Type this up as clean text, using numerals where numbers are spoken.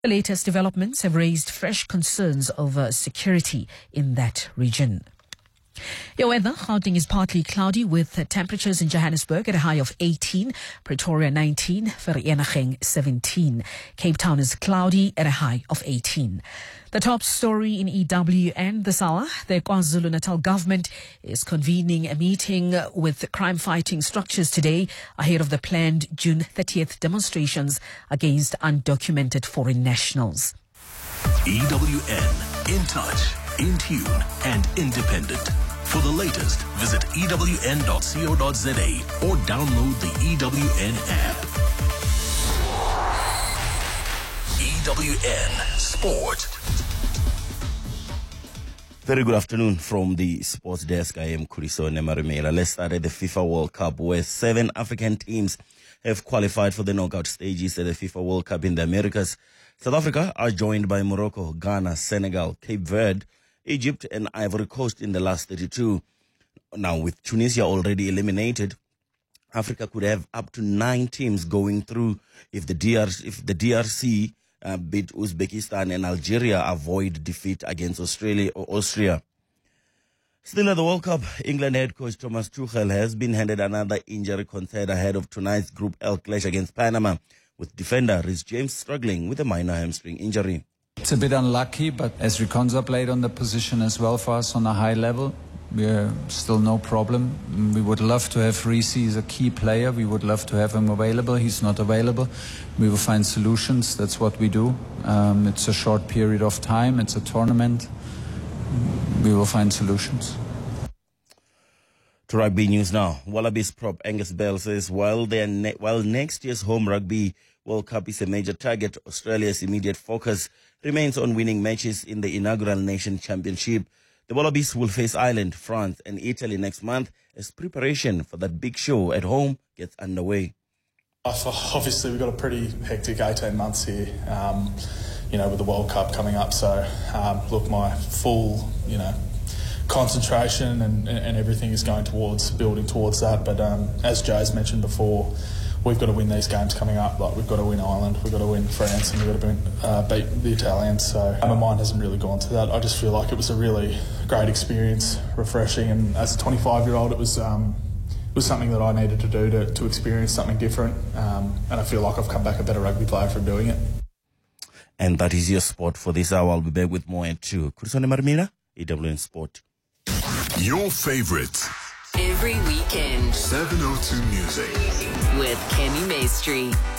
The latest developments have raised fresh concerns over security in that region. Your weather, Gauteng is partly cloudy with temperatures in Johannesburg at a high of 18, Pretoria 19, Vereeniging 17. Cape Town is cloudy at a high of 18. The top story in EWN this hour, the KwaZulu-Natal government is convening a meeting with crime-fighting structures today ahead of the planned June 30th demonstrations against undocumented foreign nationals. EWN, in touch, in tune and independent. For the latest, visit ewn.co.za or download the EWN app. EWN Sport. Very good afternoon from the sports desk. I am Kuriso Nemarimela. Let's start at the FIFA World Cup, where 7 African teams have qualified for the knockout stages at the FIFA World Cup in the Americas. South Africa are joined by Morocco, Ghana, Senegal, Cape Verde, Egypt and Ivory Coast in the last 32. Now, with Tunisia already eliminated, Africa could have up to 9 teams going through if the DRC beat Uzbekistan and Algeria avoid defeat against Australia or Austria. Still at the World Cup, England head coach Thomas Tuchel has been handed another injury concern ahead of tonight's Group L clash against Panama, with defender Reece James struggling with a minor hamstring injury. It's a bit unlucky, but as Riconza played on the position as well for us on a high level, we're still no problem. We would love to have Reece as a key player. We would love to have him available. He's not available. We will find solutions. That's what we do. It's a short period of time. It's a tournament. We will find solutions. To rugby news now. Wallabies prop Angus Bell says while next year's home rugby World Cup is a major target, Australia's immediate focus remains on winning matches in the inaugural Nation Championship. The Wallabies will face Ireland, France and Italy next month as preparation for that big show at home gets underway. Obviously, we've got a pretty hectic 18 months here, with the World Cup coming up. So, look, my full, concentration and everything is going towards building towards that. But as Joe's mentioned before, we've got to win these games coming up. Like, we've got to win Ireland, we've got to win France, and we've got to beat the Italians. So my mind hasn't really gone to that. I just feel like it was a really great experience, refreshing, and as a 25-year-old, it was something that I needed to do to experience something different. And I feel like I've come back a better rugby player from doing it. And that is your sport for this hour. I'll be back with more at 2. Kurisone Marmira, EWN Sport. Your favorites. Every weekend. 702 Music. With Kenny Maestri.